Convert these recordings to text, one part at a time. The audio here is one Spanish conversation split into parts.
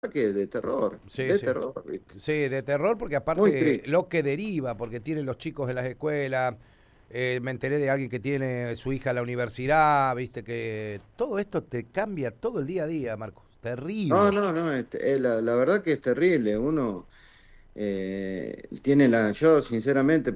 que Sí, de sí. terror, ¿viste? Sí, de terror porque Muy aparte triste. lo que deriva, porque tienen los chicos en las escuelas, me enteré de alguien que tiene su hija en la universidad, viste que todo esto te cambia todo el día a día, Marcos. No, Terrible. no, no, la verdad que es terrible. Uno tiene yo sinceramente,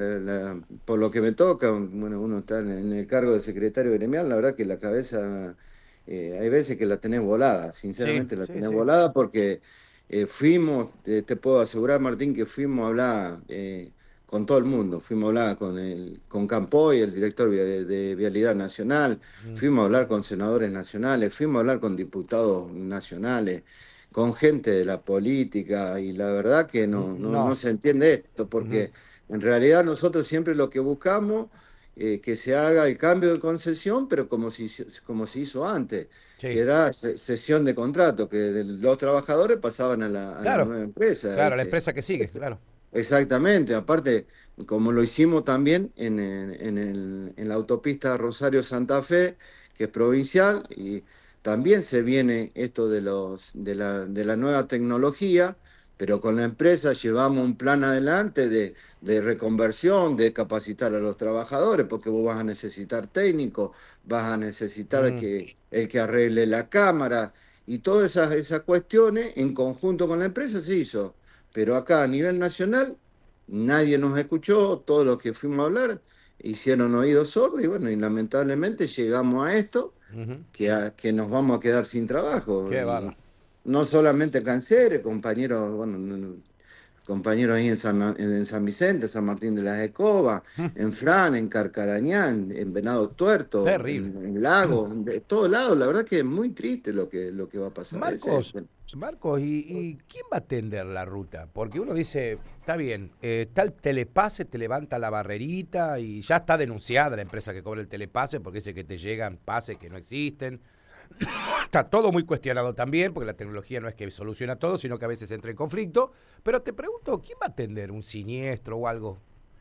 por lo que me toca, bueno, uno está en el cargo de secretario gremial, la verdad que la cabeza, hay veces que la tenés volada, Sí, sinceramente la sí, tenés sí. volada porque fuimos, te puedo asegurar, Martín, que fuimos a hablar con todo el mundo, fuimos a hablar con Campoy, el director de Vialidad Nacional, Mm. fuimos a hablar con senadores nacionales, fuimos a hablar con diputados nacionales, con gente de la política, y la verdad que no No. se entiende esto, Ujú. porque en realidad nosotros siempre lo que buscamos, que se haga el cambio de concesión, pero como se hizo antes, que Sí. era cesión de contrato, que los trabajadores pasaban a la Claro, nueva empresa, claro, la ¿viste? empresa que sigue, claro. Exactamente, aparte, como lo hicimos también en la autopista Rosario-Santa Fe, que es provincial, y también se viene esto de la nueva tecnología, pero con la empresa llevamos un plan adelante de reconversión, de capacitar a los trabajadores, porque vos vas a necesitar técnicos, vas a necesitar Mm. el que arregle la cámara, y todas esas cuestiones en conjunto con la empresa se hizo. Pero acá a nivel nacional nadie nos escuchó, todos los que fuimos a hablar hicieron oídos sordos y bueno, y lamentablemente llegamos a esto, Ujú. que nos vamos a quedar sin trabajo. Qué Y bárbaro. no solamente Canceres, compañeros, bueno, compañeros ahí en San Vicente, San Martín de las Escobas, en Fran, en Carcarañán, en Venado Tuerto, Terrible. en Lago, de todos lados. La verdad que es muy triste lo que va a pasar. Marcos, Marcos, ¿y quién va a atender la ruta? Porque uno dice, está bien, está el telepase, te levanta la barrerita y ya está denunciada la empresa que cobra el telepase porque dice que te llegan pases que no existen. Está todo muy cuestionado también, porque la tecnología no es que soluciona todo, sino que a veces entra en conflicto. Pero te pregunto, ¿quién va a atender un siniestro o algo?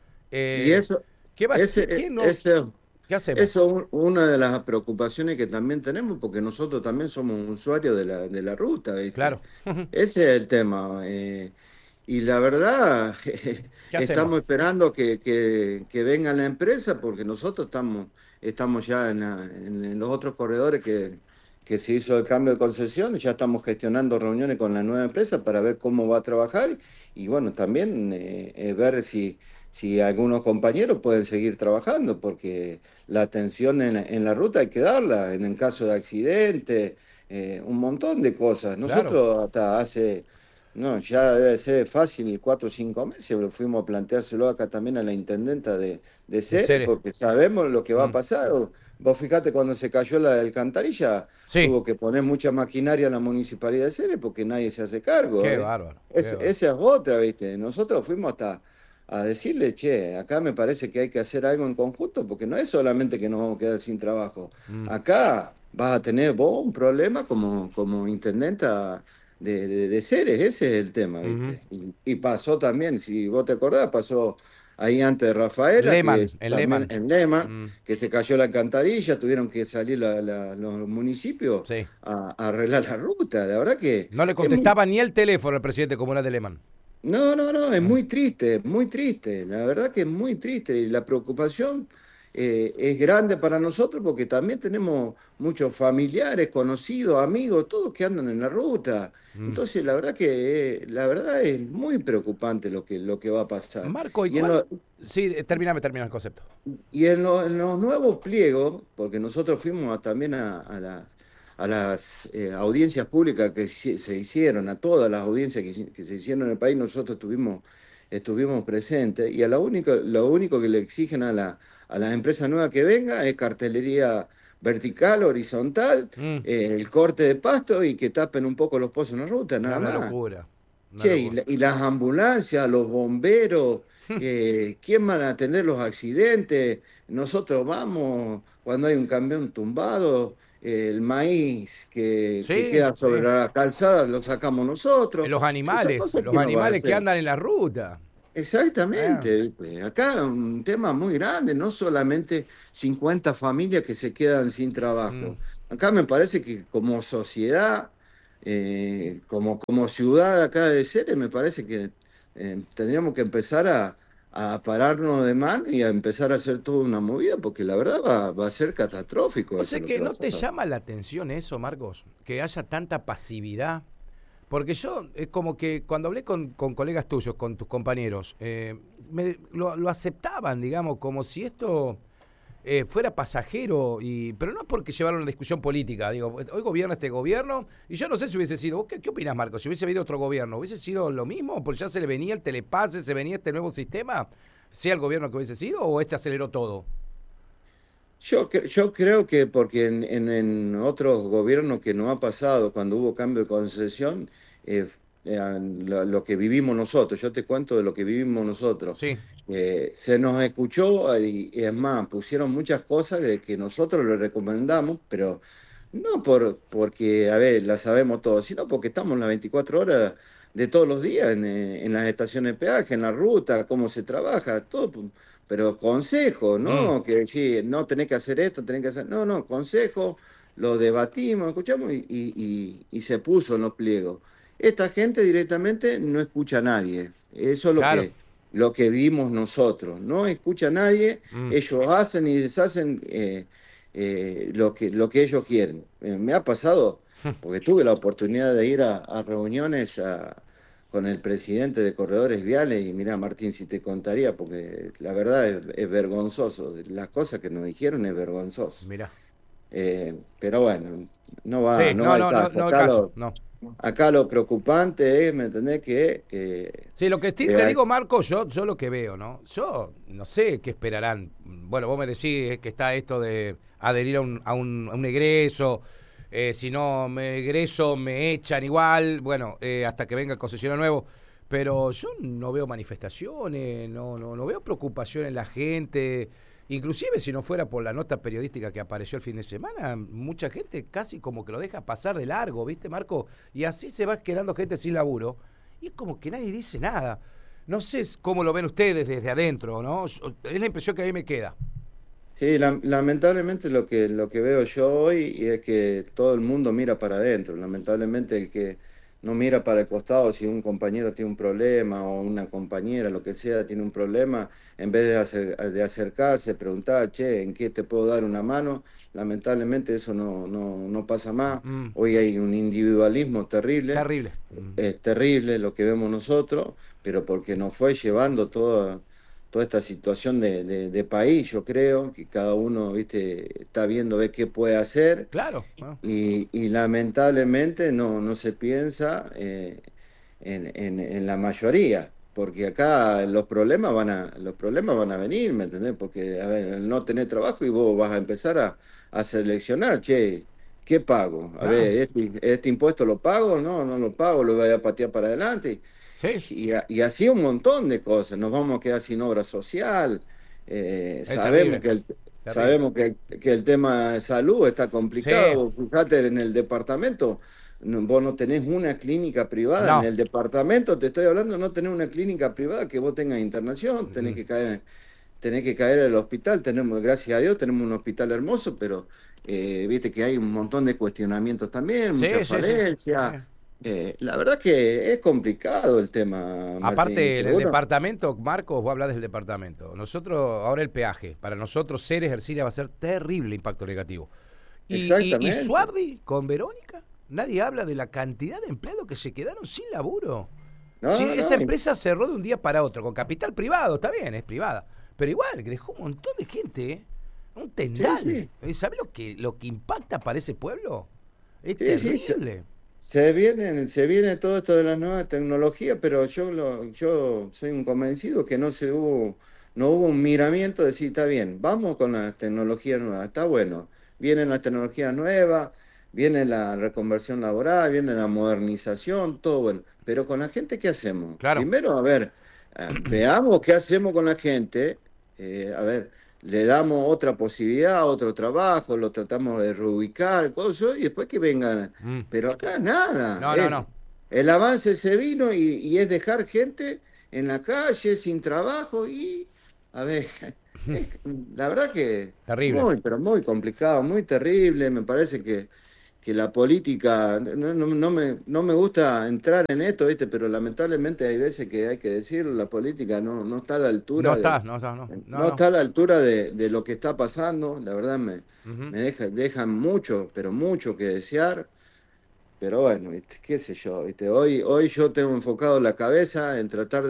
Y Eh, eso, ¿Qué va, ese, quién no? ese, ¿Qué hacemos? eso es una de las preocupaciones que también tenemos, porque nosotros también somos usuarios de la ruta, ¿viste? Claro. Ese es el tema. Y la verdad, ¿Qué hacemos? estamos esperando que venga la empresa, porque nosotros estamos ya en los otros corredores que se hizo el cambio de concesión, y ya estamos gestionando reuniones con la nueva empresa para ver cómo va a trabajar y bueno, también ver si algunos compañeros pueden seguir trabajando, porque la atención en la ruta hay que darla, en el caso de accidente, un montón de cosas. Claro. Nosotros hasta no, ya debe ser fácil, 4 o 5 meses, lo fuimos a planteárselo acá también a la intendenta de De Ceres, seres. porque sabemos lo que va a Mm. pasar. Vos fijate cuando se cayó la alcantarilla, Sí. tuvo que poner mucha maquinaria en la municipalidad de Ceres porque nadie se hace cargo, Qué ¿eh? bárbaro. Qué bárbaro. Esa es otra, ¿viste? Nosotros fuimos hasta a decirle, che, acá me parece que hay que hacer algo en conjunto, porque no es solamente que nos vamos a quedar sin trabajo. Mm. Acá vas a tener vos un problema como intendenta de Ceres, ese es el tema, Ujú. ¿viste? Y pasó también, si vos te acordás, pasó ahí antes de Rafaela, que Lehmann, es en también Lehmann. en Lema, Mm. que se cayó la alcantarilla, tuvieron que salir los municipios Sí. a arreglar la ruta. La verdad que No le es muy. contestaba ni el teléfono al presidente como era de Lehmann. No, no, no, es Mm. muy triste, muy triste. La verdad que es muy triste y la preocupación es grande para nosotros porque también tenemos muchos familiares, conocidos, amigos, todos que andan en la ruta. Mm. Entonces, la verdad es muy preocupante lo que va a pasar. Marco, ¿y Y en, cuál? lo- Sí, termina el concepto. y en los nuevos pliegos, porque nosotros fuimos también a las audiencias públicas que se hicieron, a todas las audiencias que se hicieron en el país, nosotros estuvimos presentes, y lo único que le exigen a las empresas nuevas que venga es cartelería vertical, horizontal, Mm. el corte de pasto y que tapen un poco los pozos en la ruta, No, nada una más. locura. Una Che, y, locura. la- y las ambulancias, los bomberos, ¿quién van a atender los accidentes? Nosotros vamos, cuando hay un camión tumbado, el maíz que Sí, queda sobre sí. la calzada lo sacamos nosotros. Esas cosas, Los ¿quién lo va a animales que hacer? andan en la ruta. Ah, Exactamente, ¿viste? Acá un tema muy grande, no solamente 50 familias que se quedan sin mm. trabajo. Acá me parece que como sociedad como ciudad acá de Ceres, me parece que tendríamos que empezar a pararnos de mano y a empezar a hacer toda una movida, porque la verdad va a ser catastrófico O esto sea lo que que va no a te pasar. llama la atención eso, Marcos, que haya tanta pasividad. Porque yo, es como que cuando hablé con colegas tuyos, con tus compañeros, lo aceptaban, digamos, como si esto fuera pasajero, pero no porque llevaron una discusión política. Digo, hoy gobierna este gobierno, y yo no sé si hubiese sido, ¿qué opinás, Marcos? Si hubiese habido otro gobierno, ¿hubiese sido lo mismo? Porque ya se le venía el telepase, se venía este nuevo sistema, sea el gobierno que hubiese sido, o este aceleró todo. Yo creo que porque en otros gobiernos que no ha pasado, cuando hubo cambio de concesión, eh, lo que vivimos nosotros, yo te cuento de lo que vivimos nosotros, Sí, se nos escuchó y es más, pusieron muchas cosas de que nosotros le recomendamos, pero no porque, a ver, la sabemos todos, sino porque estamos las 24 horas de todos los días en las estaciones de peaje, en la ruta, cómo se trabaja, todo, pero consejo, mm, ¿no? Que sí, no tenés que hacer esto, tenés que hacer. No, no, consejo, lo debatimos, escuchamos y se puso en los pliegos. Esta gente directamente no escucha a nadie. Eso es claro. lo que vimos nosotros. No escucha a nadie, Mm. ellos hacen y deshacen lo que ellos quieren. Me ha pasado, porque tuve la oportunidad de ir a reuniones con el presidente de Corredores Viales y mira, Martín, si te contaría, porque la verdad es vergonzoso. Las cosas que nos dijeron es vergonzoso. Mira. Pero bueno, Sí, no va no, al no, no, caso. no el caso, no. Acá lo preocupante es, ¿me entendés? Que Sí, lo que eh, te hay- digo, Marco, yo lo que veo, ¿no? Yo no sé qué esperarán. Bueno, vos me decís que está esto de adherir a un egreso. Si no me egreso, me echan igual. Bueno, hasta que venga el concesionario nuevo. Pero yo no veo manifestaciones, no veo preocupación en la gente. Inclusive si no fuera por la nota periodística que apareció el fin de semana, mucha gente casi como que lo deja pasar de largo, ¿viste, Marco? Y así se va quedando gente sin laburo. Y es como que nadie dice nada. No sé cómo lo ven ustedes desde adentro, ¿no? Es la impresión que a mí me queda. sí, lamentablemente lo que veo yo hoy y es que todo el mundo mira para adentro. Lamentablemente el que no mira para el costado, si un compañero tiene un problema o una compañera, lo que sea, tiene un problema, en vez de acercarse, preguntar, che, ¿en qué te puedo dar una mano? Lamentablemente eso no pasa más. Mm, Hoy hay un individualismo terrible, terrible. Mm. es terrible lo que vemos nosotros, pero porque nos fue llevando toda esta situación de país, yo creo, que cada uno, viste, está viendo ve qué puede hacer Claro. Bueno. y lamentablemente no se piensa en la mayoría, porque acá los problemas van a venir, ¿me entendés? Porque, a ver, el no tener trabajo y vos vas a empezar a seleccionar, che, ¿qué pago? A Claro. ver, este impuesto lo pago, no lo pago, lo voy a patear para adelante. Sí, Y así un montón de cosas. Nos vamos a quedar sin obra social. Eh, es sabemos terrible. que el, Terrible. sabemos que el tema de salud está Sí. complicado. Fíjate, en el departamento, vos no tenés una clínica privada. En No. el departamento, te estoy hablando, no tenés una clínica privada que vos tengas internación. Tenés Mm. que caer, tenés que caer al hospital. Tenemos, gracias a Dios, tenemos un hospital hermoso, pero viste que hay un montón de cuestionamientos también, mucha Sí, sí, sí. falencia. La verdad que es complicado el tema, Martín. Aparte, en Pero el bueno, departamento, Marcos, vos hablás del departamento. Nosotros, ahora el peaje. Para nosotros, Ceres, Ercilia, va a ser terrible impacto negativo. Y exactamente. Suardi con Verónica, nadie habla de la cantidad de empleados que se quedaron sin laburo. No, Si no, esa no. empresa cerró de un día para otro, con capital privado, está bien, es privada. Pero igual, que dejó un montón de gente, ¿eh? Un Sí, tendal. sí. ¿Sabés lo que impacta para ese pueblo? Es Sí, sí. Se, terrible. se vienen, se viene todo esto de las nuevas tecnologías, pero yo soy un convencido que no hubo un miramiento de decir, está bien, vamos con las tecnologías nuevas, está bueno. Vienen las tecnologías nuevas, viene la reconversión laboral, viene la modernización, todo bueno. Pero con la gente, ¿qué hacemos? Claro. Primero, a ver, veamos qué hacemos con la gente. A ver, le damos otra posibilidad, otro trabajo, lo tratamos de reubicar, cosas, y después que vengan. Mm. Pero acá nada. No, no, no. El avance se vino y es dejar gente en la calle sin trabajo y, a ver, la verdad que Terrible. muy, pero muy complicado, muy terrible. Me parece que que la política, no me gusta entrar en esto, ¿viste? Pero lamentablemente hay veces que hay que decirlo, la política no está a la No altura está, no está, no. No, no no. está a la altura de lo que está pasando. La verdad Ujú. me dejan mucho, pero mucho que desear. Pero bueno, ¿viste? Qué sé yo, ¿viste? Hoy yo tengo enfocado la cabeza en tratar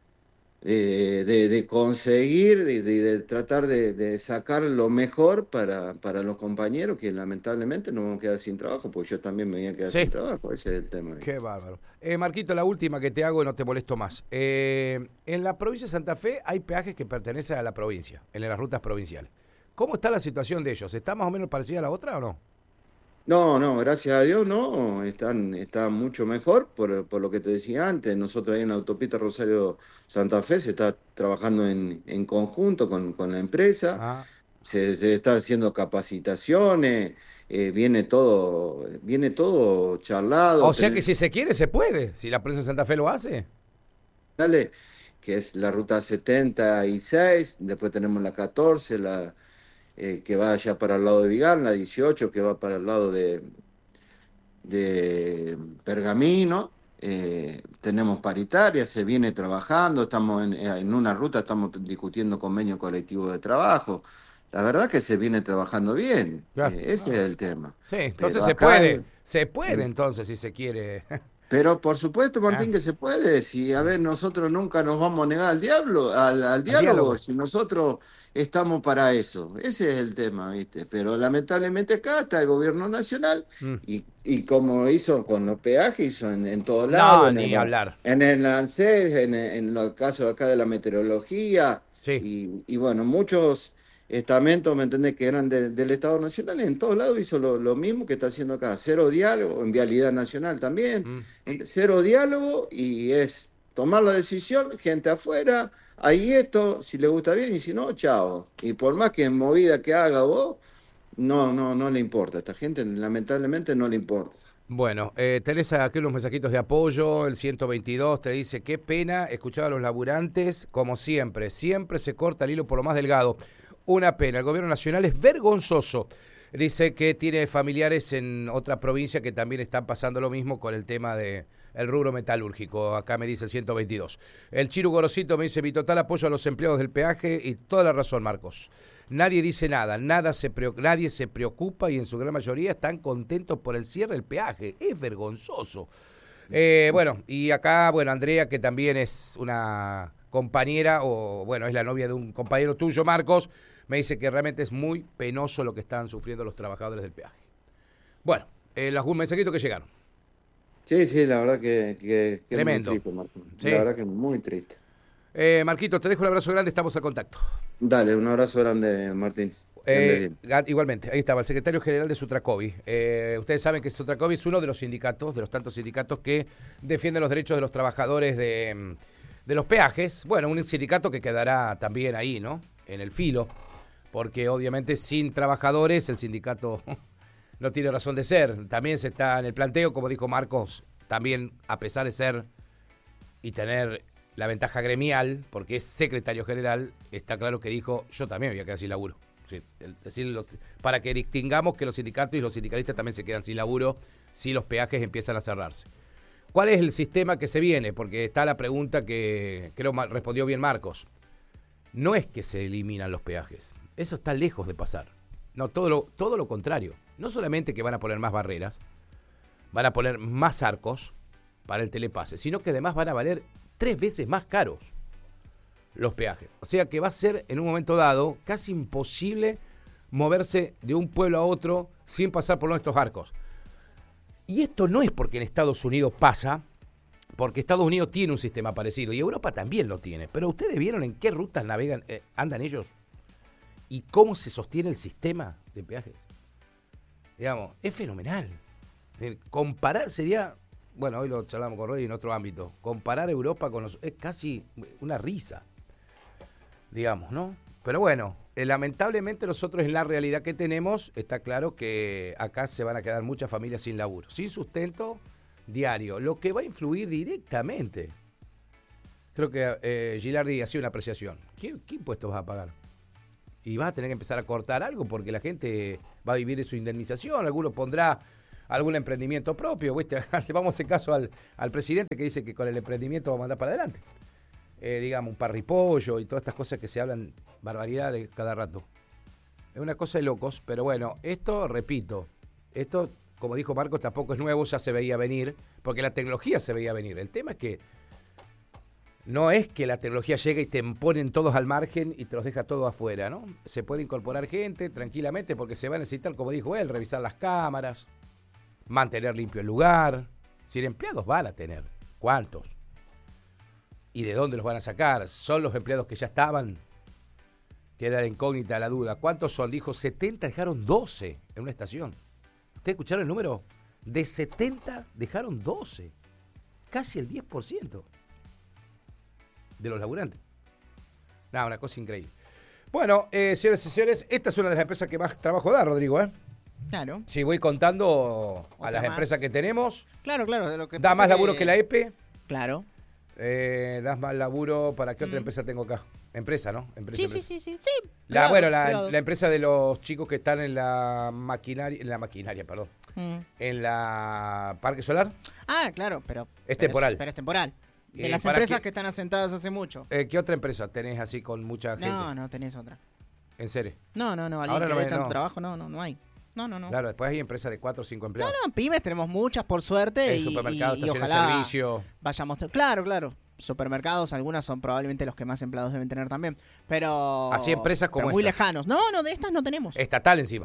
de conseguir, de tratar de sacar lo mejor para los compañeros que lamentablemente nos vamos a quedar sin trabajo, porque yo también me voy a quedar Sí. sin trabajo, ese es el tema. Qué bárbaro. Marquito, la última que te hago y no te molesto más. En la provincia de Santa Fe hay peajes que pertenecen a la provincia, en las rutas provinciales. ¿Cómo está la situación de ellos? ¿Está más o menos parecida a la otra o no? No, gracias a Dios no, está mucho mejor por lo que te decía antes. Nosotros ahí en la autopista Rosario Santa Fe se está trabajando en conjunto con la empresa, Ah. se está haciendo capacitaciones, viene todo charlado. O sea que si se quiere, se puede. Si la provincia de Santa Fe lo hace. Dale, que es la ruta 76, después tenemos la 14, que va allá para el lado de Vigal, la 18 que va para el lado de Pergamino. Tenemos paritaria, se viene trabajando, estamos en una ruta, estamos discutiendo convenio colectivo de trabajo. La verdad que se viene trabajando bien, Claro. ese es el tema. Sí, entonces Pero se acá, puede. Se puede entonces si se quiere. pero por supuesto, Ah, Martín, que se puede. Si, a ver, nosotros nunca nos vamos a negar al diablo, al al diálogo, diálogo. si nosotros estamos para eso. Ese es el tema, ¿viste? Pero lamentablemente acá está el gobierno nacional Mm. y como hizo con los peajes, hizo en todos lados, No, ni hablar. en el ANSES, en los casos acá de la meteorología, Sí. y bueno, muchos estamentos, ¿me entendés?, que eran del Estado Nacional, en todos lados hizo lo mismo que está haciendo acá. Cero diálogo, en Vialidad Nacional también. Mm. Cero diálogo y es tomar la decisión, gente afuera, ahí esto, si le gusta bien y si no, chao. Y por más que movida que haga vos, no le importa. A esta gente lamentablemente no le importa. Bueno, tenés aquí unos mensajitos de apoyo, el 122 te dice, qué pena escuchar a los laburantes, como siempre, siempre se corta el hilo por lo más delgado. Una pena, el gobierno nacional es vergonzoso. Dice que tiene familiares en otra provincia que también están pasando lo mismo con el tema de el rubro metalúrgico. Acá me dice el 122. El Chiru Gorosito me dice, mi total apoyo a los empleados del peaje y toda la razón, Marcos. Nadie dice nada, nadie se preocupa y en su gran mayoría están contentos por el cierre del peaje. Es vergonzoso. Bueno, y acá, bueno, Andrea, que también es una compañera, o bueno, es la novia de un compañero tuyo, Marcos, me dice que realmente es muy penoso lo que están sufriendo los trabajadores del peaje. Bueno, los mensajitos que llegaron. Sí, la verdad que es muy Tremendo. triste, Martín. Sí. La verdad que es muy triste. Marquito, te dejo un abrazo grande, estamos al contacto. Dale, un abrazo grande, Martín. Que andes bien. Igualmente, ahí estaba el secretario general de Sutracovi. Ustedes saben que Sutracovi es uno de los sindicatos, de los tantos sindicatos que defienden los derechos de los trabajadores de los peajes. Bueno, un sindicato que quedará también ahí, ¿no? En el filo, porque obviamente sin trabajadores el sindicato no tiene razón de ser. También se está en el planteo, como dijo Marcos, también a pesar de ser y tener la ventaja gremial, porque es secretario general, está claro que dijo, yo también me voy a quedar sin laburo. Sí, para que distingamos que los sindicatos y los sindicalistas también se quedan sin laburo si los peajes empiezan a cerrarse. ¿Cuál es el sistema que se viene? Porque está la pregunta que creo respondió bien Marcos. No es que se eliminan los peajes, eso está lejos de pasar. No, todo lo contrario. No solamente que van a poner más barreras, van a poner más arcos para el telepase, sino que además van a valer 3 veces más caros los peajes. O sea que va a ser en un momento dado casi imposible moverse de un pueblo a otro sin pasar por estos arcos. Y esto no es porque en Estados Unidos pasa, porque Estados Unidos tiene un sistema parecido y Europa también lo tiene. Pero ustedes vieron en qué rutas navegan, andan ellos y cómo se sostiene el sistema de peajes. Digamos, es fenomenal. Comparar sería, bueno, hoy lo charlamos con Roy en otro ámbito, comparar Europa con es casi una risa, digamos, ¿no? Pero bueno, lamentablemente nosotros en la realidad que tenemos, está claro que acá se van a quedar muchas familias sin laburo, sin sustento diario, lo que va a influir directamente. Creo que Gilardi hacía una apreciación. ¿Qué impuestos vas a pagar? Y vas a tener que empezar a cortar algo porque la gente va a vivir de su indemnización, alguno pondrá algún emprendimiento propio, ¿viste? Le vamos a hacer caso al presidente que dice que con el emprendimiento vamos a andar para adelante. Digamos, un parripollo y todas estas cosas que se hablan barbaridad de cada rato. Es una cosa de locos, pero bueno, esto, repito, esto, como dijo Marcos, tampoco es nuevo, ya se veía venir, porque la tecnología se veía venir. El tema es que no es que la tecnología llegue y te ponen todos al margen y te los deja todos afuera, ¿no? Se puede incorporar gente tranquilamente porque se va a necesitar, como dijo él, revisar las cámaras, mantener limpio el lugar. Si empleados van a tener, ¿cuántos? ¿Y de dónde los van a sacar? ¿Son los empleados que ya estaban? Queda la incógnita, la duda. ¿Cuántos son? Dijo 70, dejaron 12 en una estación. ¿Ustedes escucharon el número? De 70 dejaron 12. Casi el 10% de los laburantes. Nada, una cosa increíble. Bueno, señores y señores, esta es una de las empresas que más trabajo da, Rodrigo, ¿eh? Claro. Si voy contando a Otra las más. empresas que tenemos, Claro. De lo que da pasa más laburo que la EPE. Claro. Das más laburo. ¿Para qué otra empresa tengo acá? Empresa, ¿no? Empresa, Sí. La Privados. empresa de los chicos que están en la maquinaria, perdón. Mm. En la Parque Solar. Ah, claro, pero... Es temporal. Pero es temporal. De las ¿para empresas qué? que están asentadas hace mucho. ¿Qué otra empresa tenés así con mucha gente? No tenés otra. ¿En serio? No, alguien Ahora que no dé hay, tanto no. trabajo, no hay. No. Claro, después hay empresas de 4 o 5 empleados. No, pymes tenemos muchas, por suerte. El supermercado, y estaciones de ojalá servicio. vayamos... Claro. Supermercados, algunas son probablemente los que más empleados deben tener también. Pero... Así empresas como pero muy esta. lejanos. No, de estas no tenemos. Estatal encima.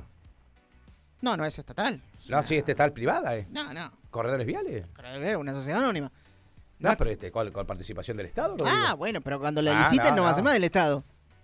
No es estatal. No, sí, estatal privada, ¿eh? No. Corredores viales. Creo que es una sociedad anónima. No, pero con participación del Estado, Rodrigo. Ah, bueno, pero cuando la liciten no va a ser más del Estado.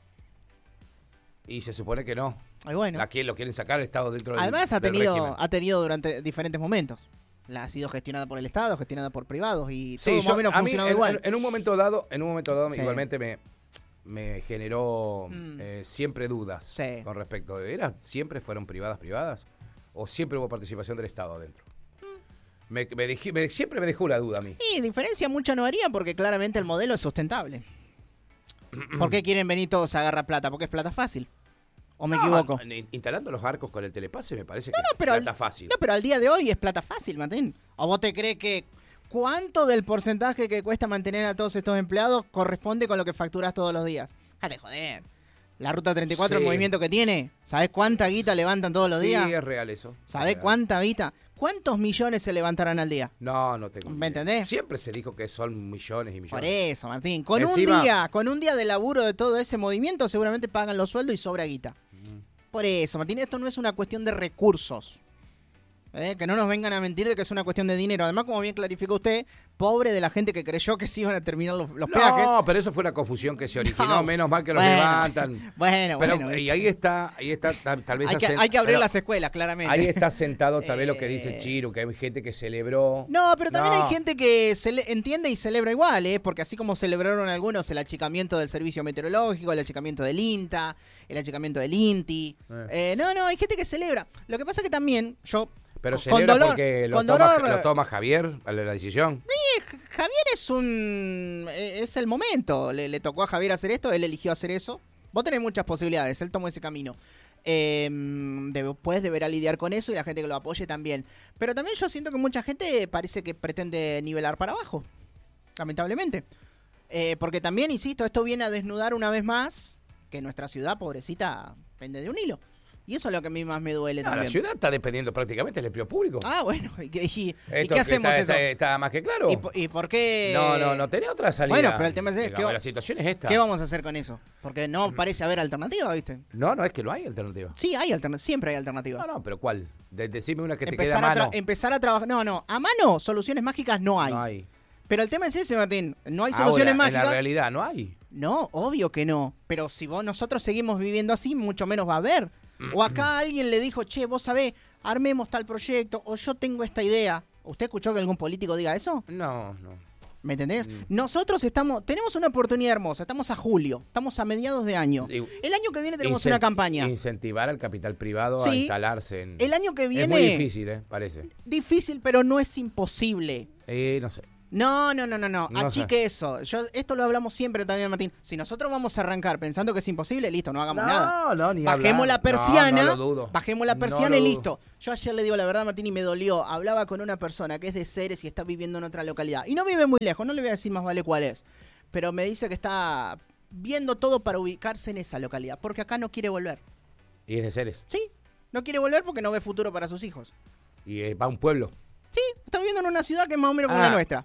Y se supone que no. Ay, bueno. Aquí lo quieren sacar el Estado dentro del Además del régimen. ha tenido durante diferentes momentos. La ha sido gestionada por el Estado, gestionada por privados y Sí, todo más o menos a mí, funcionaba igual. en un momento dado Sí. igualmente me generó siempre dudas Sí. con respecto. ¿Siempre fueron privadas? ¿O siempre hubo participación del Estado adentro? Siempre me dejó la duda a mí. Y diferencia mucha no haría porque claramente el modelo es sustentable. ¿Por qué quieren venir todos a agarrar plata? Porque es plata fácil. ¿O me equivoco? Instalando los arcos con el telepase me parece que pero es plata fácil. No, pero al día de hoy es plata fácil, Martín. ¿O vos te crees que cuánto del porcentaje que cuesta mantener a todos estos empleados corresponde con lo que facturas todos los días? Déjate joder. La Ruta 34, Sí. el movimiento que tiene, ¿sabés cuánta guita levantan todos los días? Sí, es real eso. ¿Sabés Es real. cuánta guita? ¿Cuántos millones se levantarán al día? No tengo. ¿Me entendés? Siempre se dijo que son millones y millones. Por eso, Martín. Con Encima- un día de laburo de todo ese movimiento, seguramente pagan los sueldos y sobra guita. Por eso, Martín, esto no es una cuestión de recursos. Que no nos vengan a mentir de que es una cuestión de dinero. Además, como bien clarificó usted, pobre de la gente que creyó que se iban a terminar los peajes. No, pero eso fue una confusión que se originó. No. Menos mal que los Bueno, levantan. Bueno, Pero, y ahí está tal vez... hay que abrir pero las escuelas, claramente. ahí está sentado tal vez lo que dice Chiru, que hay gente que celebró. No, pero también No. hay gente que entiende y celebra igual, porque así como celebraron algunos el achicamiento del servicio meteorológico, el achicamiento del INTA, el achicamiento del INTI. No, hay gente que celebra. Lo que pasa que también yo... Pero con celebra dolor- porque con lo dolor- toma Javier a la decisión. Javier es el momento. Le tocó a Javier hacer esto, él eligió hacer eso. Vos tenés muchas posibilidades, él tomó ese camino. Después deberá lidiar con eso y la gente que lo apoye también. Pero también yo siento que mucha gente parece que pretende nivelar para abajo, lamentablemente. Porque también, insisto, esto viene a desnudar una vez más que nuestra ciudad, pobrecita, pende de un hilo. Y eso es lo que a mí más me duele No, también. la ciudad está dependiendo prácticamente del empleo público. Ah, bueno, ¿y Esto qué que hacemos eso? Está más que claro. ¿Y por qué? No tenía otra salida. Bueno, pero el tema es ese, Digamos, la situación es esta. ¿Qué vamos a hacer con eso? Porque no parece haber alternativa, ¿viste? No, es que no hay alternativa. Sí, siempre hay alternativas. No, pero ¿cuál? Decime una que te quede a mano. Empezar a trabajar. No, a mano, soluciones mágicas no hay. No hay. Pero el tema es ese, Martín. No hay soluciones Ahora, mágicas. en la realidad no hay. No, obvio que no. Pero si nosotros seguimos viviendo así, mucho menos va a haber. O acá alguien le dijo, che, vos sabés, armemos tal proyecto, o yo tengo esta idea. ¿Usted escuchó que algún político diga eso? No. ¿Me entendés? Nosotros tenemos una oportunidad hermosa. Estamos a julio, estamos a mediados de año. El año que viene tenemos una campaña. Incentivar al capital privado a Sí. instalarse en... El año que viene... Es muy difícil, parece. Difícil, pero no es imposible. No sé. No. No Achique eso. Esto lo hablamos siempre también, Martín. Si nosotros vamos a arrancar pensando que es imposible, listo, no hagamos nada. No, ni Bajemos hablar. la persiana. No lo dudo. Bajemos la No persiana lo y dudo. listo. Yo ayer le digo la verdad, Martín, y me dolió. Hablaba con una persona que es de Ceres y está viviendo en otra localidad. Y no vive muy lejos, no le voy a decir más vale cuál es. Pero me dice que está viendo todo para ubicarse en esa localidad. Porque acá no quiere volver. Y es de Ceres. Sí, no quiere volver porque no ve futuro para sus hijos. Y va a un pueblo. Sí, está viviendo en una ciudad que es más o menos como la nuestra.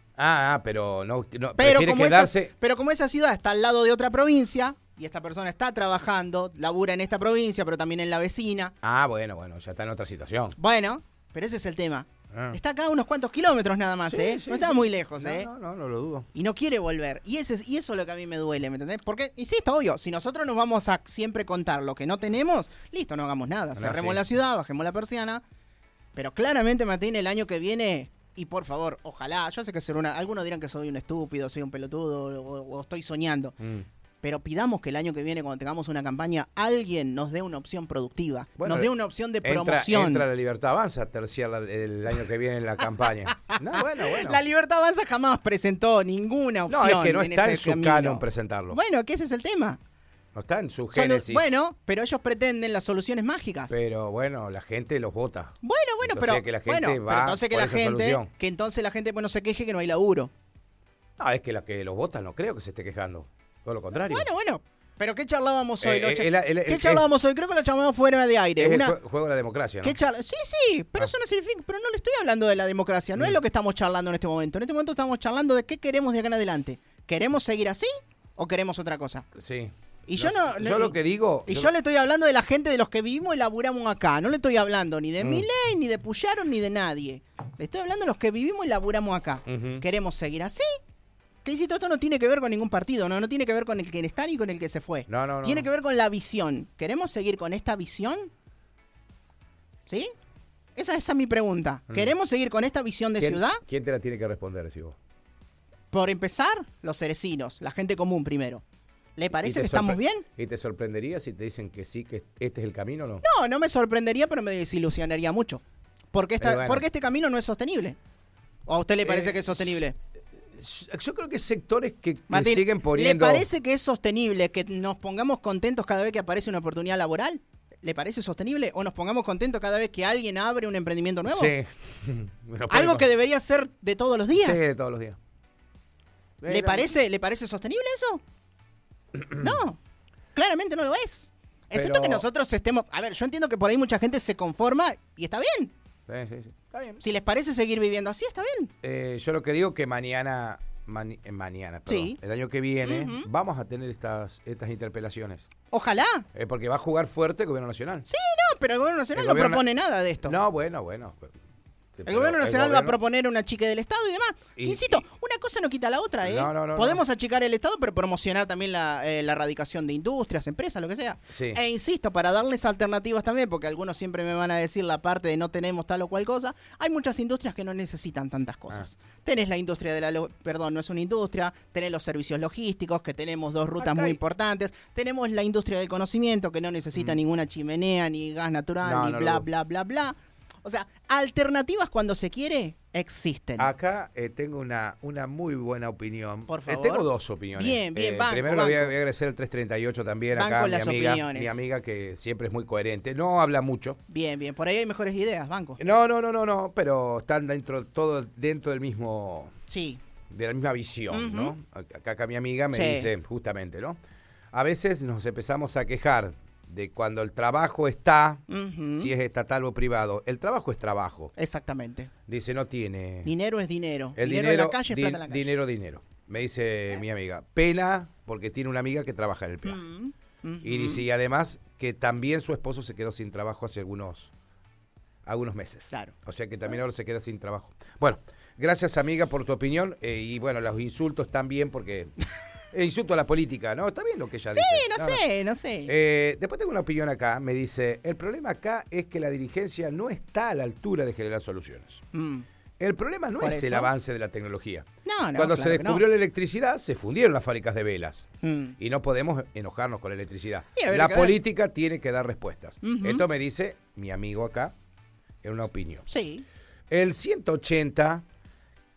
Pero no Pero prefiere como, quedarse. pero como esa ciudad está al lado de otra provincia, y esta persona está trabajando, labura en esta provincia, pero también en la vecina. Bueno, ya está en otra situación. Bueno, pero ese es el tema. Está acá a unos cuantos kilómetros nada más, Sí, no está muy lejos, No lo dudo. Y no quiere volver. Y eso es lo que a mí me duele, ¿me entendés? Porque, insisto, obvio, si nosotros nos vamos a siempre contar lo que no tenemos, listo, no hagamos nada. Cerremos la ciudad, bajemos la persiana. Pero claramente, Martín, el año que viene... Y por favor, ojalá, yo sé que algunos dirán que soy un estúpido, soy un pelotudo o estoy soñando. Pero pidamos que el año que viene, cuando tengamos una campaña, alguien nos dé una opción productiva, nos dé una opción de promoción. Entra la Libertad Avanza a terciar el año que viene en la campaña. Bueno. La Libertad Avanza jamás presentó ninguna opción. No, es que no está en su camino. Canon presentarlo. Bueno, que ese es el tema. No está en su génesis. Bueno, pero ellos pretenden las soluciones mágicas. Pero bueno, la gente los vota. Bueno, entonces, que la gente va entonces por esa solución. Que entonces la gente no se queje que no hay laburo. No, es que la que los vota no creo que se esté quejando. Todo lo contrario. Bueno. ¿Pero qué charlábamos hoy? ¿Qué charlábamos hoy? Creo que lo charlábamos fuera de aire. Es el juego de la democracia, ¿no? Sí, pero eso no significa... Pero no le estoy hablando de la democracia. No es lo que estamos charlando en este momento. En este momento estamos charlando de qué queremos de acá en adelante. ¿Queremos seguir así o queremos otra cosa? Sí. Y yo lo que digo... yo le estoy hablando de la gente de los que vivimos y laburamos acá. No le estoy hablando ni de Milei, ni de Puyaro, ni de nadie. Le estoy hablando de los que vivimos y laburamos acá. ¿Queremos seguir así? Que insisto, esto no tiene que ver con ningún partido, no tiene que ver con el que está ni con el que se fue. No. Tiene que ver con la visión. ¿Queremos seguir con esta visión? ¿Sí? Esa es mi pregunta. ¿Queremos seguir con esta visión de ciudad? ¿Quién te la tiene que responder, si vos? Por empezar, los cerecinos, la gente común primero. ¿Le parece que estamos bien? ¿Y te sorprendería si te dicen que sí, que este es el camino o no? No me sorprendería, pero me desilusionaría mucho. Porque este camino no es sostenible. ¿O a usted le parece que es sostenible? Yo creo que sectores que Martín, siguen poniendo... ¿le parece que es sostenible que nos pongamos contentos cada vez que aparece una oportunidad laboral? ¿Le parece sostenible? ¿O nos pongamos contentos cada vez que alguien abre un emprendimiento nuevo? Sí. Algo que debería ser de todos los días. Sí, de todos los días. ¿Le parece sostenible eso? No, claramente no lo es. Excepto que nosotros estemos... A ver, yo entiendo que por ahí mucha gente se conforma y está bien. Sí. Está bien. Si les parece seguir viviendo así, está bien. Yo lo que digo que mañana, el año que viene, vamos a tener estas interpelaciones. Ojalá. Porque va a jugar fuerte el Gobierno Nacional. Sí, no, pero el Gobierno Nacional no propone nada de esto. No, bueno. El Gobierno Nacional va a proponer un achique del Estado y demás. Insisto, una cosa no quita la otra, ¿eh? No. Podemos achicar el Estado, pero promocionar también la erradicación de industrias, empresas, lo que sea. Sí. E insisto, para darles alternativas también, porque algunos siempre me van a decir la parte de no tenemos tal o cual cosa, hay muchas industrias que no necesitan tantas cosas. Tenés la industria de no es una industria, tenés los servicios logísticos, que tenemos 2 rutas muy importantes, tenemos la industria del conocimiento, que no necesita ninguna chimenea, ni gas natural, ni bla. O sea, alternativas cuando se quiere, existen. Acá tengo una muy buena opinión. Por favor. Tengo 2 opiniones. Bien, banco. Primero le voy a agradecer el 338 también Banco acá, opiniones. mi amiga que siempre es muy coherente. No habla mucho. Bien. Por ahí hay mejores ideas, banco. No, pero están todo dentro del mismo... Sí. De la misma visión, ¿no? Acá mi amiga me dice justamente, ¿no? A veces nos empezamos a quejar de cuando el trabajo está, si es estatal o privado. El trabajo es trabajo. Exactamente. Dice, no tiene... Dinero es dinero. El dinero en la calle es plata en la calle. Dinero. Me dice mi amiga. Pena porque tiene una amiga que trabaja en el peaje. Y dice, y además que también su esposo se quedó sin trabajo hace algunos meses. Claro. O sea que también ahora se queda sin trabajo. Bueno, gracias amiga por tu opinión. Y bueno, los insultos también porque... insulto a la política, ¿no? Está bien lo que ella dice. Sí, no sé. Después tengo una opinión acá, me dice, el problema acá es que la dirigencia no está a la altura de generar soluciones. El problema no es el avance de la tecnología. Cuando se descubrió la electricidad, se fundieron las fábricas de velas. Y no podemos enojarnos con la electricidad. La política tiene que dar respuestas. Esto me dice mi amigo acá, en una opinión. Sí. El 180...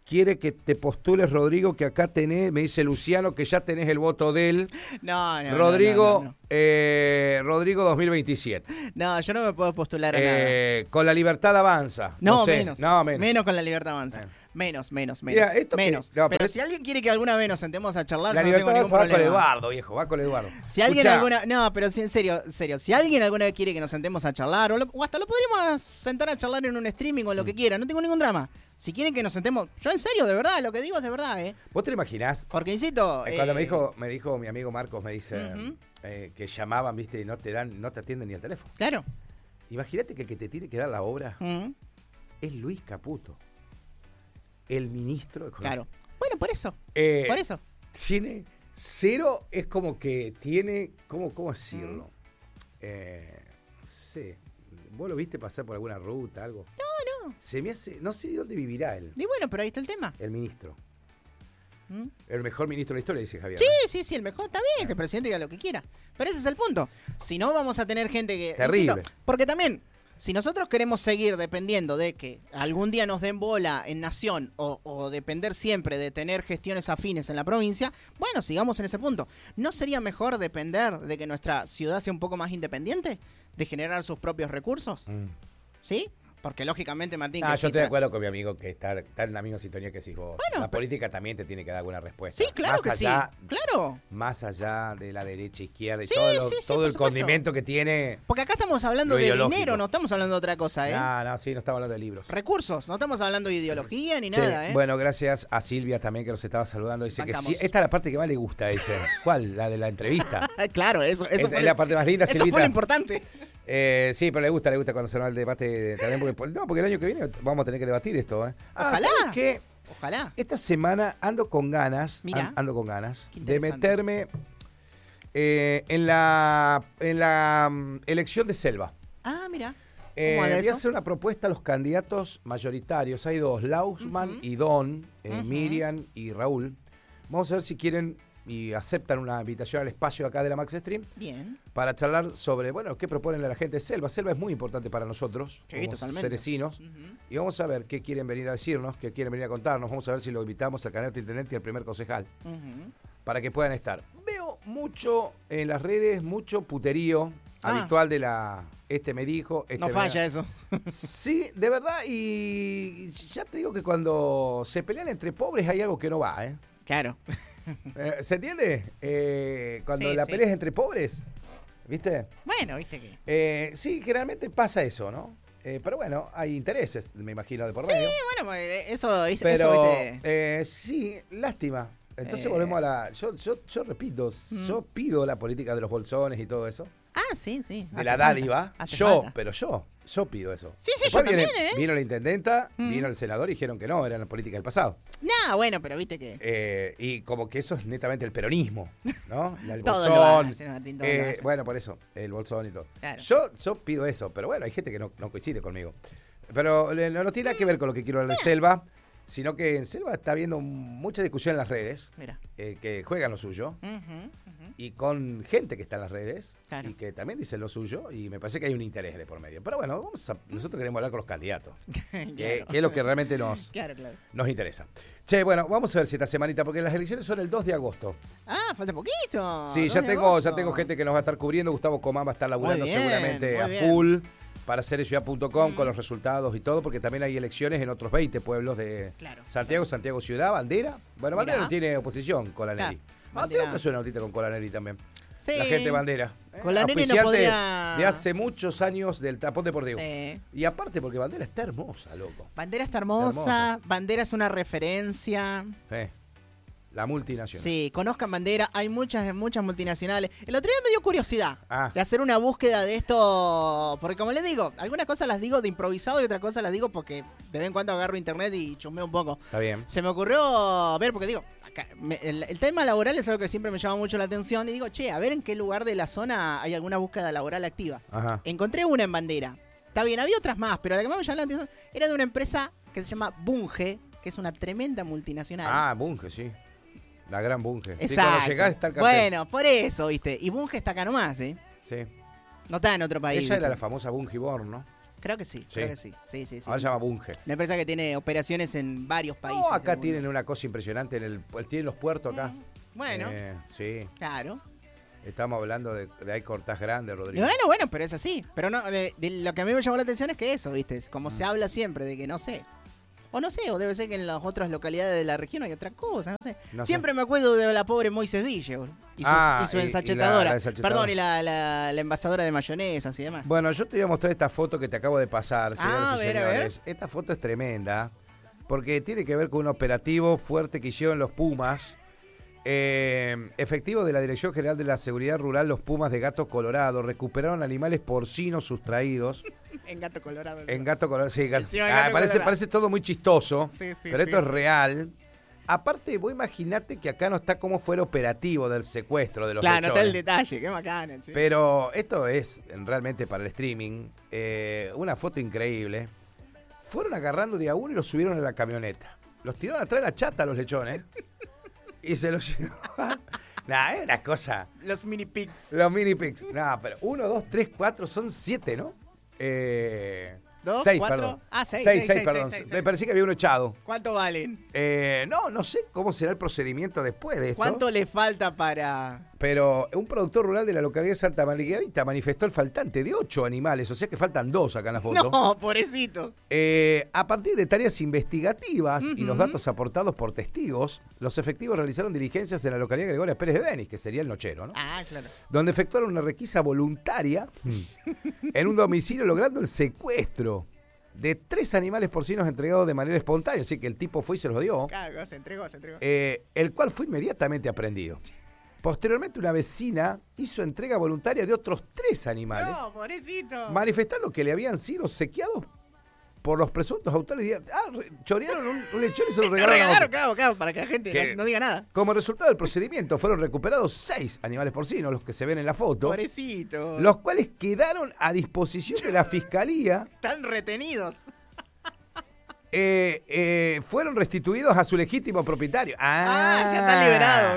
quiere que te postules, Rodrigo, que acá tenés, me dice Luciano, que ya tenés el voto de él. No. Rodrigo, Rodrigo 2027. No, yo no me puedo postular a nada. Con la libertad avanza. No, sé. menos. No, menos. Menos con la libertad avanza. Menos. Mira, esto menos. no, pero si alguien quiere que alguna vez nos sentemos a charlar, la yo no libertad tengo ningún avanza va con problema. Eduardo, viejo, va con Eduardo. Si alguien Escuchá, No, pero sí, en serio, si alguien alguna vez quiere que nos sentemos a charlar, o hasta lo podríamos sentar a charlar en un streaming o lo que quiera, no tengo ningún drama. Si quieren que nos sentemos, yo en serio, de verdad, lo que digo es de verdad, ¿Vos te lo imaginás? Porque insisto. Cuando me dijo mi amigo Marcos, me dice que llamaban, viste, y no te atienden ni el teléfono. Claro. Imagínate que el que te tiene que dar la obra es Luis Caputo, el ministro de Economía. Claro. Bueno, por eso. Tiene cero, es como que tiene, ¿cómo decirlo? No sé, ¿vos lo viste pasar por alguna ruta, algo? No. Se me hace, no sé dónde vivirá él. Y bueno, pero ahí está el tema. El ministro. El mejor ministro de la historia, dice Javier. Sí, el mejor, está bien, que el presidente diga lo que quiera. Pero ese es el punto. Si no, vamos a tener gente que... Terrible. Insisto, porque también, si nosotros queremos seguir dependiendo de que algún día nos den bola en Nación o depender siempre de tener gestiones afines en la provincia, bueno, sigamos en ese punto. ¿No sería mejor depender de que nuestra ciudad sea un poco más independiente? ¿De generar sus propios recursos? ¿Sí? Porque lógicamente, Martín... Yo estoy de acuerdo con mi amigo que está en la misma sintonía que decís vos. Bueno, la política también te tiene que dar alguna respuesta. Sí, claro que sí. Claro. Más allá de la derecha, izquierda y Sí, todo sí, el supuesto. condimento que tiene. Porque acá estamos hablando Lo de ideológico. dinero, no estamos hablando de otra cosa, ¿eh? No, estamos hablando de libros. Recursos, no estamos hablando de ideología ni Che, nada, ¿eh? Bueno, gracias a Silvia también que nos estaba saludando. Dice Bancamos. que sí, esta es la parte que más le gusta, dice. ¿Cuál? La de la entrevista. Claro, eso Es fue la parte más linda, eso Silvita. fue lo importante. Sí, pero le gusta cuando se va el debate también. Porque el año que viene vamos a tener que debatir esto, ¿eh? Ojalá. ¿Sabes qué? Ojalá. Esta semana ando con ganas, Mirá. ando con ganas Qué de interesante. meterme en la elección de Selva. Ah, mira. ¿Cómo va de Voy a eso? hacer una propuesta a los candidatos mayoritarios. Hay dos, Lausman y Don, Miriam y Raúl. Vamos a ver si quieren y aceptan una invitación al espacio acá de la Max Stream Bien. para charlar sobre, qué proponen a la gente de Selva. Selva es muy importante para nosotros, Sí, como totalmente. cerecinos. Y vamos a ver qué quieren venir a decirnos, qué quieren venir a contarnos. Vamos a ver si lo invitamos al candidato intendente y al primer concejal para que puedan estar. Veo mucho en las redes, mucho puterío habitual de la... Este me dijo... No falla eso. Sí, de verdad, y ya te digo que cuando se pelean entre pobres hay algo que no va, ¿eh? Claro. ¿Se entiende? Cuando Sí, la sí. pelea es entre pobres, ¿viste? Bueno, viste que... Sí, generalmente pasa eso, ¿no? Pero bueno, hay intereses, me imagino, de por Sí, medio. bueno, eso, Pero ¿viste? sí, lástima. Entonces Eh. volvemos a la... Yo repito, yo pido la política de los bolsones y todo eso. Ah, sí. De Hace la falta. dádiva. Hace Yo pido eso. Sí, Después yo también, ¿eh? Vino la intendenta, vino el senador y dijeron que no, era la política del pasado. No, bueno, pero viste que... Y como que eso es netamente el peronismo, ¿no? El Todo lo bolsón. hace, Martín, todo lo hace. Bueno, por eso, el bolsón y todo. Claro. Yo pido eso, pero bueno, hay gente que no coincide conmigo. Pero no tiene nada que ver con lo que quiero hablar de Selva, sino que en Selva está habiendo mucha discusión en las redes, Mira. que juegan lo suyo, Ujú. y con gente que está en las redes, Claro. y que también dicen lo suyo, y me parece que hay un interés de por medio. Pero bueno, nosotros queremos hablar con los candidatos, que es lo que realmente Claro. nos interesa. Che, bueno, vamos a ver si esta semanita, porque las elecciones son el 2 de agosto. Ah, falta poquito. Sí, 2 ya de tengo agosto. gente que nos va a estar cubriendo. Gustavo Comán va a estar laburando Muy bien, seguramente muy a bien. full para cereciudad.com con los resultados y todo, porque también hay elecciones en otros 20 pueblos de Claro. Santiago Ciudad, Bandera. Bueno, Bandera Mirá. no tiene oposición, Colaneri. Claro, Tengo Bandera. que hacer una notita con Colaneri también. Sí. La gente de Bandera. Colaneri no Auspiciante podía- de hace muchos años del tapón deportivo. Sí. Y aparte porque Bandera está hermosa, loco. Bandera está hermosa. Bandera es una referencia. La multinacional. Sí, conozcan Bandera. Hay muchas multinacionales. El otro día me dio curiosidad Ah. de hacer una búsqueda de esto. Porque como les digo, algunas cosas las digo de improvisado y otras cosas las digo porque de vez en cuando agarro internet y chumeo un poco. Está bien. Se me ocurrió ver, porque digo, acá, el tema laboral es algo que siempre me llama mucho la atención. Y digo, che, a ver en qué lugar de la zona hay alguna búsqueda laboral activa. Ajá. Encontré una en Bandera. Está bien, había otras más, pero la que más me llamó la atención era de una empresa que se llama Bunge, que es una tremenda multinacional. Ah, Bunge, sí. La gran Bunge. Sí, Exacto. cuando llegás está el cartel. Bueno, por eso, ¿viste? Y Bunge está acá nomás, ¿eh? Sí. No está en otro país. Ella era ¿viste? la famosa Bungie Born, ¿no? Creo que sí, creo que sí. Sí. Ahora se llama Bunge. Una empresa que tiene operaciones en varios países. No, acá tienen una cosa impresionante. Tienen los puertos acá. Bueno. Sí. Claro. Estamos hablando de ahí cortás grande, Rodrigo. Bueno, pero es así. Pero no, de lo que a mí me llamó la atención es que eso, ¿viste? Es como se habla siempre de que no sé. O no sé, o debe ser que en las otras localidades de la región hay otra cosa, no sé. Siempre me acuerdo de la pobre Moisés Villa y su ensachetadora. Perdón, y la envasadora de mayonesas y demás. Bueno, yo te voy a mostrar esta foto que te acabo de pasar, señoras y señores. A ver. Esta foto es tremenda, porque tiene que ver con un operativo fuerte que hicieron los Pumas. Efectivo de la Dirección General de la Seguridad Rural, los Pumas de Gato Colorado recuperaron animales porcinos sustraídos. En Gato Colorado. En Gato Colorado, sí. Colorado. Parece todo muy chistoso, sí, pero esto es real. Aparte, vos imaginate que acá no está cómo fue el operativo del secuestro de los lechones. Claro, no está el detalle, qué bacana. Sí. Pero esto es realmente para el streaming una foto increíble. Fueron agarrando de a uno y los subieron a la camioneta. Los tiraron atrás de la chata a los lechones. Y se los llevaban. Nah, es una cosa. Los mini pigs. Los mini pigs. Nah, pero 1, 2, 3, 4, son 7, ¿no? 2, 6, 4. perdón. Ah, 6, perdón. 6. Me parecía que había uno echado. ¿Cuánto valen? No sé cómo será el procedimiento después de esto. ¿Cuánto le falta para...? Pero un productor rural de la localidad de Santa Margarita manifestó el faltante de 8 animales, o sea que faltan 2 acá en la foto. No, pobrecito. A partir de tareas investigativas y los datos aportados por testigos, los efectivos realizaron diligencias en la localidad de Gregorio Pérez de Denis, que sería el nochero, ¿no? Ah, claro. Donde efectuaron una requisa voluntaria en un domicilio, logrando el secuestro de 3 animales porcinos entregados de manera espontánea, así que el tipo fue y se los dio. Claro, se entregó. El cual fue inmediatamente aprendido. Posteriormente, una vecina hizo entrega voluntaria de otros 3 animales. No, pobrecito. Manifestando que le habían sido obsequiados por los presuntos autores. Chorearon un lechón y se lo regalaron a otro. Claro, para que la gente no diga nada. Como resultado del procedimiento, fueron recuperados 6 animales porcinos, los que se ven en la foto. Pobrecito. Los cuales quedaron a disposición de la fiscalía. Están retenidos. Fueron restituidos a su legítimo propietario. Ya están liberados.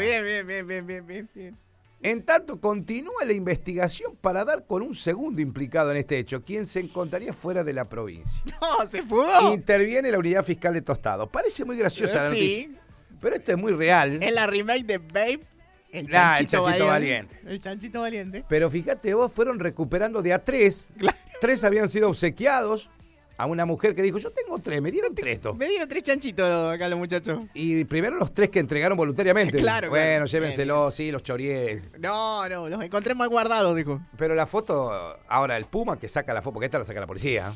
Bien. En tanto, continúa la investigación para dar con un segundo implicado en este hecho, quien se encontraría fuera de la provincia. No, se pudo. Interviene la unidad fiscal de Tostado. Parece muy graciosa la noticia, pero esto es muy real. Es la remake de Babe. El Chanchito Valiente. El Chanchito Valiente. Pero fíjate vos, fueron recuperando de a 3. Claro. 3 habían sido obsequiados a una mujer que dijo, yo tengo 3, me dieron 3 estos. Me dieron 3 chanchitos acá los muchachos. Y primero los 3 que entregaron voluntariamente. Claro. Bueno, llévenselos, sí, los chories. No, los encontré mal guardados, dijo. Pero la foto, ahora el Puma que saca la foto, porque esta la saca la policía.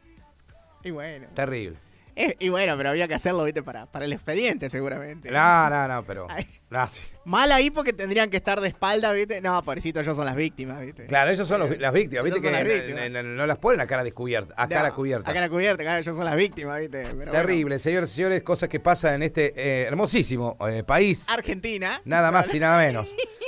Y bueno. Terrible. Y bueno, pero había que hacerlo, ¿viste? Para el expediente, seguramente. No, pero... Sí. Mal ahí porque tendrían que estar de espalda, ¿viste? No, pobrecito, ellos son las víctimas, ¿viste? Claro, ellos son las víctimas, ¿viste? Que no las ponen a cara descubierta, cara cubierta. A cara cubierta, claro, ellos son las víctimas, ¿viste? Pero terrible, bueno. señores y señores, cosas que pasan en este hermosísimo país. Argentina. Nada más y nada menos.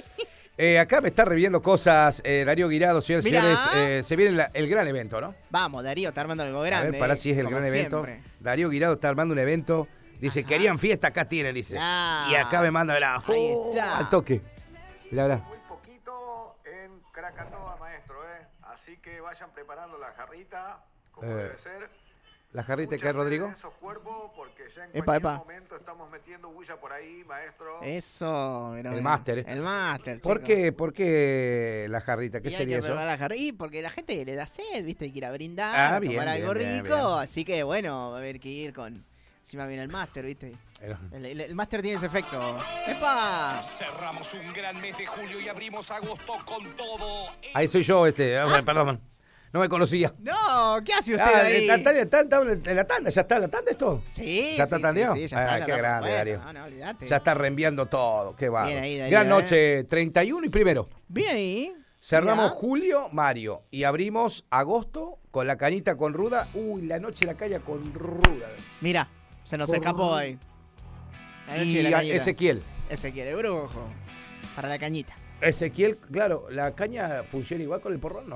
Acá me está reviendo cosas Darío Guirado, señores y señores. Se viene el gran evento, ¿no? Vamos, Darío está armando algo grande. A ver, para si es el gran evento. Darío Guirado está armando un evento. Dice, querían fiesta, acá tienen, dice. Y acá me manda, verá, ahí está. al toque. Mirá. Muy poquito en Krakatoa, maestro, Así que vayan preparando la jarrita, como debe ser. ¿La jarrita que hay, Rodrigo? Esos cuerpos porque ya en cualquier momento estamos metiendo bulla por ahí, maestro. Eso. El máster. El máster. ¿Por qué la jarrita? ¿Qué sería eso? Porque la gente le da sed, ¿viste? Hay que ir a brindar, tomar algo rico. Bien. Así que, bueno, va a haber que ir con... Encima viene el máster, ¿viste? El máster tiene ese efecto. ¡Epa! Cerramos un gran mes de julio y abrimos agosto con todo. Ahí soy yo, perdón. No me conocía. No, ¿qué hace usted ahí? En la tanda, ¿ya está en la tanda esto? Sí. ¿Ya está tandeado? Sí, ya está. Qué grande, Darío. No, olvidate. Ya está reenviando todo, qué va. Bien ahí, Darío, gran noche, 31 y 1. Bien ahí. Cerramos julio, Mario, y abrimos agosto con la cañita con ruda. Uy, la noche de la caña con ruda. Mira, se nos escapó ahí. La noche de la cañita. Ezequiel, el brujo. Para la cañita. Ezequiel, claro, ¿la caña funciona igual con el porrón?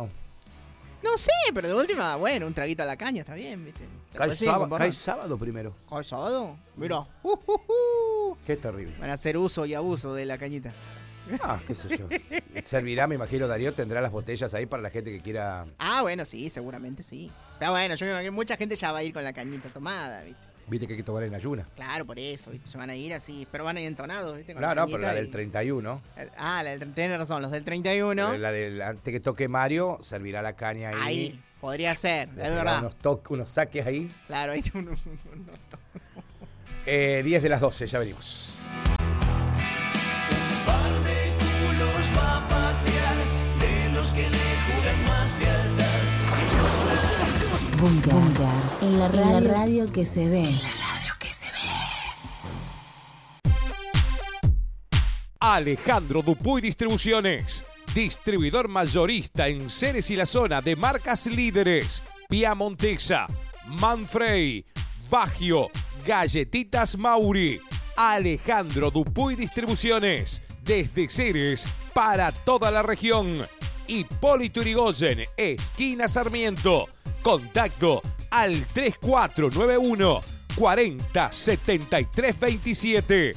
No sé, pero de última, bueno, un traguito a la caña está bien, ¿viste? Cae sábado primero. ¿Cae sábado? Mira. Qué terrible. Van a hacer uso y abuso de la cañita. Qué sé yo. Servirá, me imagino, Darío, tendrá las botellas ahí para la gente que quiera... Bueno, sí, seguramente sí. Pero bueno, yo me imagino que mucha gente ya va a ir con la cañita tomada, ¿viste? Viste que hay que tomar en ayuna. Claro, por eso, ¿viste? Van a ir así, pero van a ir entonados, ¿viste? Con No, pero la del 31. La del... Tienes razón, los del 31. La del antes que toque Mario, servirá la caña ahí. Ahí, podría ser, es verdad. Unos saques ahí. Claro, ahí unos 10 de las 12, ya venimos. Un par de culos va a patear de los que le juran más lealtad. Búnker. En la radio que se ve. Alejandro Dupuy Distribuciones, distribuidor mayorista en Ceres y la zona de marcas líderes: Piamontesa, Manfrey, Baggio, Galletitas Mauri. Alejandro Dupuy Distribuciones, desde Ceres para toda la región. Hipólito Yrigoyen, esquina Sarmiento. Contacto al 3491 40 73 27.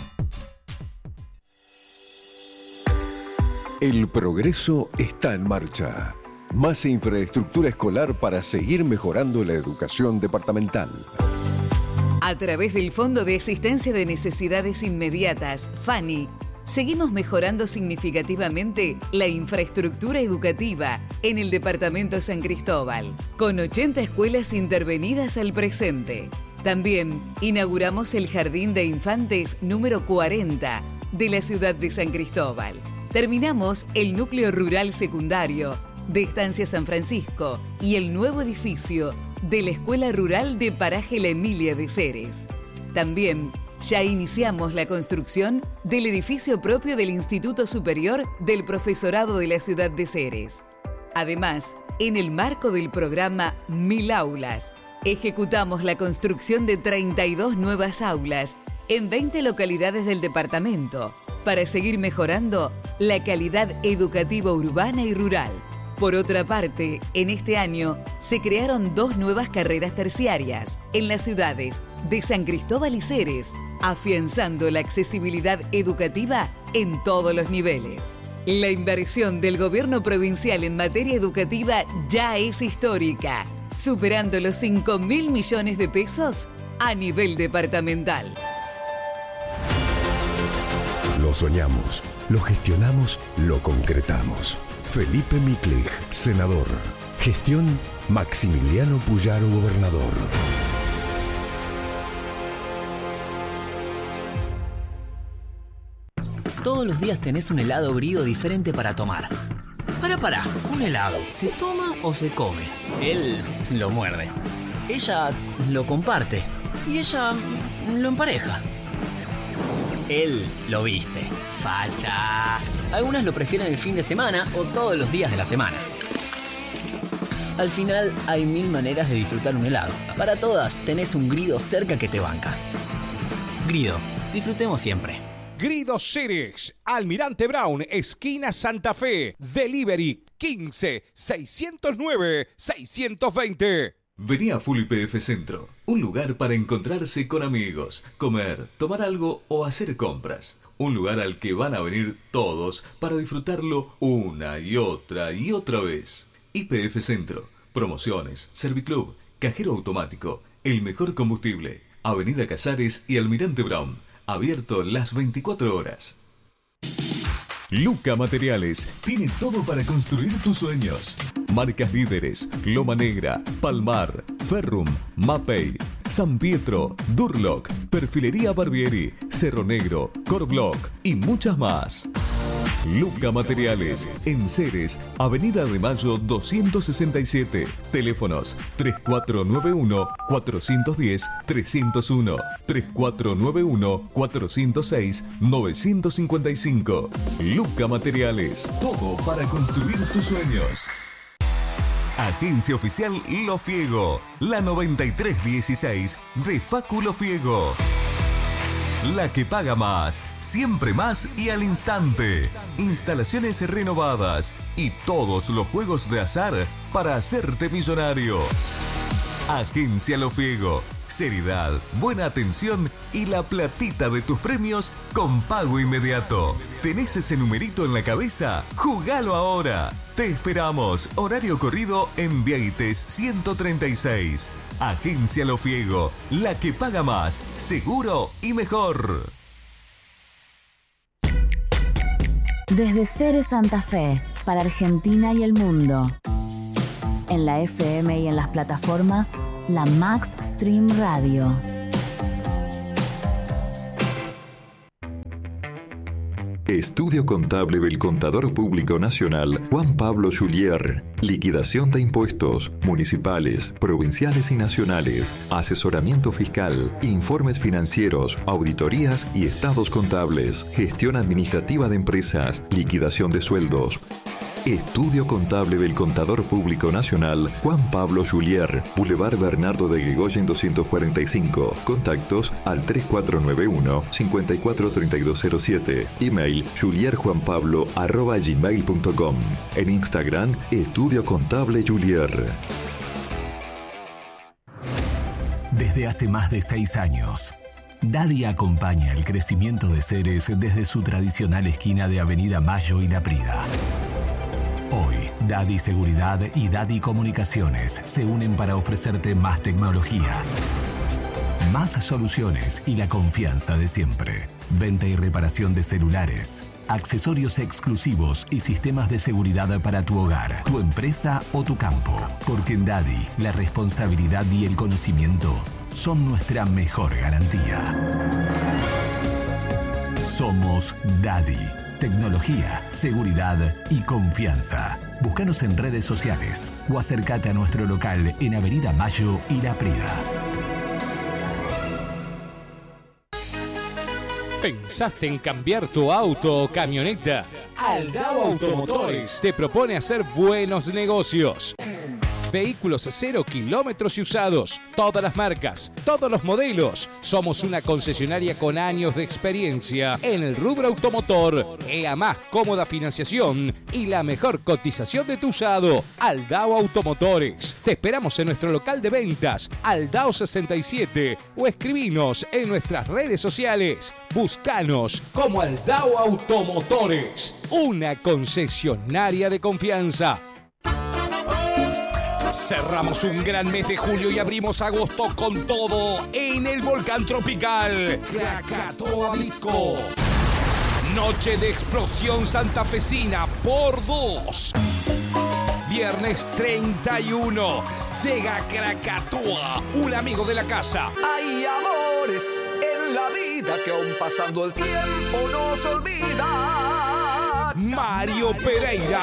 El progreso está en marcha. Más infraestructura escolar para seguir mejorando la educación departamental. A través del Fondo de Asistencia de Necesidades Inmediatas, FANI, seguimos mejorando significativamente la infraestructura educativa en el departamento San Cristóbal, con 80 escuelas intervenidas al presente. También inauguramos el Jardín de Infantes número 40 de la ciudad de San Cristóbal. Terminamos el núcleo rural secundario de Estancia San Francisco y el nuevo edificio de la Escuela Rural de Paraje La Emilia de Ceres. También ya iniciamos la construcción del edificio propio del Instituto Superior del Profesorado de la ciudad de Ceres. Además, en el marco del programa 1000 Aulas, ejecutamos la construcción de 32 nuevas aulas en 20 localidades del departamento para seguir mejorando la calidad educativa urbana y rural. Por otra parte, en este año se crearon 2 nuevas carreras terciarias en las ciudades de San Cristóbal y Ceres, afianzando la accesibilidad educativa en todos los niveles. La inversión del gobierno provincial en materia educativa ya es histórica, superando los 5.000 millones de pesos a nivel departamental. Lo soñamos, lo gestionamos, lo concretamos. Felipe Miklich, senador. Gestión Maximiliano Puyaro, gobernador. Todos los días tenés un helado Grido diferente para tomar. Pará, un helado, ¿se toma o se come? Él lo muerde. Ella lo comparte. Y ella lo empareja. Él lo viste. Facha. Algunas lo prefieren el fin de semana o todos los días de la semana. Al final hay 1000 maneras de disfrutar un helado. Para todas tenés un Grido cerca que te banca. Grido, disfrutemos siempre. Grido Ceres, Almirante Brown, esquina Santa Fe. Delivery 15 609 620. Vení a Full YPF Centro, un lugar para encontrarse con amigos, comer, tomar algo o hacer compras. Un lugar al que van a venir todos para disfrutarlo una y otra vez. YPF Centro, promociones, Serviclub, cajero automático, el mejor combustible, Avenida Casares y Almirante Brown, abierto las 24 horas. Luca Materiales tiene todo para construir tus sueños. Marcas líderes: Loma Negra, Palmar, Ferrum, Mapei, San Pietro, Durlock, Perfilería Barbieri, Cerro Negro, Corblock y muchas más. Luca Materiales, en Ceres, Avenida de Mayo 267. Teléfonos 3491-410-301, 3491-406-955. Luca Materiales, todo para construir tus sueños. Agencia Oficial Lo Fiego, la 9316 de Facu Lo Fiego. La que paga más, siempre más y al instante. Instalaciones renovadas y todos los juegos de azar para hacerte millonario. Agencia Lo Fiego. Seriedad, buena atención y la platita de tus premios con pago inmediato. ¿Tenés ese numerito en la cabeza? ¡Jugalo ahora! Te esperamos. Horario corrido en Vieites 136. Agencia Lo Fiego. La que paga más, seguro y mejor. Desde Ceres Santa Fe, para Argentina y el mundo. En la FM y en las plataformas, la Max Stream Radio. Estudio Contable del Contador Público Nacional Juan Pablo Julier. Liquidación de impuestos municipales, provinciales y nacionales. Asesoramiento fiscal, informes financieros, auditorías y estados contables. Gestión administrativa de empresas, liquidación de sueldos. Estudio Contable del Contador Público Nacional Juan Pablo Julier, Boulevard Bernardo de Guegoyen 245. Contactos al 3491-543207. Email julierjuanpablo@gmail.com. En Instagram, Estudio Contable Julier. Desde hace más de 6 años, Daddy acompaña el crecimiento de Ceres desde su tradicional esquina de Avenida Mayo y La Prida. Hoy, Daddy Seguridad y Daddy Comunicaciones se unen para ofrecerte más tecnología, más soluciones y la confianza de siempre. Venta y reparación de celulares, accesorios exclusivos y sistemas de seguridad para tu hogar, tu empresa o tu campo. Porque en Daddy, la responsabilidad y el conocimiento son nuestra mejor garantía. Somos Daddy. Tecnología, seguridad y confianza. Búscanos en redes sociales o acércate a nuestro local en Avenida Mayo y La Prida. ¿Pensaste en cambiar tu auto o camioneta? Aldao Automotores te propone hacer buenos negocios. Vehículos 0 kilómetros y usados, todas las marcas, todos los modelos. Somos una concesionaria con años de experiencia en el rubro automotor, la más cómoda financiación y la mejor cotización de tu usado. Aldao Automotores. Te esperamos en nuestro local de ventas, Aldao 67, o escribinos en nuestras redes sociales. Búscanos como Aldao Automotores, una concesionaria de confianza. Cerramos un gran mes de julio y abrimos agosto con todo en el Volcán Tropical Krakatoa Disco. Noche de explosión santafesina por 2. Viernes 31, llega Krakatoa, un amigo de la casa. Hay amores en la vida que aún pasando el tiempo no se olvida. Mario Pereira